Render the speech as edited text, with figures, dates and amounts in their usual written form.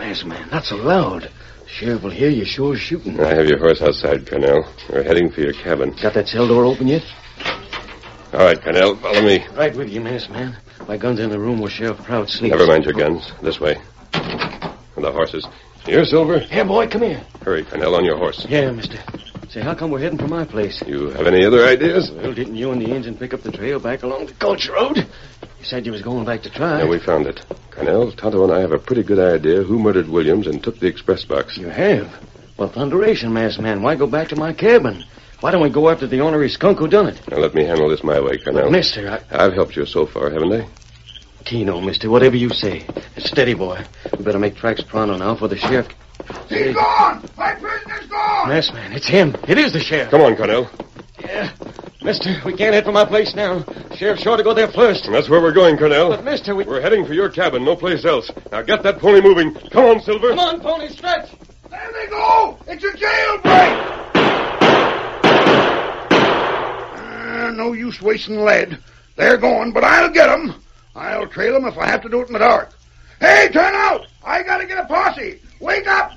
Masked man, not so loud. Sheriff will hear you sure as shooting. I have your horse outside, Cornell. We're heading for your cabin. Got that cell door open yet? All right, Cornell, follow me. Right with you, Masked man. My gun's in the room where Sheriff Prout sleeps. Never mind your guns. This way. And the horses. Here, Silver. Here, boy, come here. Hurry, Cornell, on your horse. Yeah, mister. Say, how come we're heading for my place? You have any other ideas? Well, didn't you and the engine pick up the trail back along the Gulch Road? You said you was going back to try. Yeah, we found it. Cornell, Tonto and I have a pretty good idea who murdered Williams and took the express box. You have? Well, thunderation, Masked man. Why go back to my cabin? Why don't we go after the ornery skunk who done it? Now, let me handle this my way, Cornell. But, mister, I've helped you so far, haven't I? Tino, mister, whatever you say. Steady, boy. We better make tracks pronto now for the sheriff. He's gone! My prisoner's gone! Masked man, it's him. It is the sheriff. Come on, Cornell. Yeah. Mister, we can't head for my place now. Sheriff's sure to go there first. And that's where we're going, Cornell. But, mister, We're heading for your cabin, no place else. Now, get that pony moving. Come on, Silver. Come on, pony, stretch. There they go! It's a jailbreak! No use wasting lead. They're going, but I'll get them. I'll trail them if I have to do it in the dark. Hey, turn out! I gotta get a posse. Wake up!